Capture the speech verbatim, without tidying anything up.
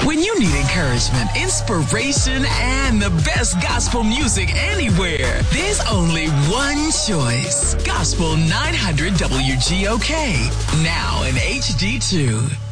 When you need encouragement, inspiration, and the best gospel music anywhere, there's only one choice. Gospel nine hundred W G O K, now in H D two.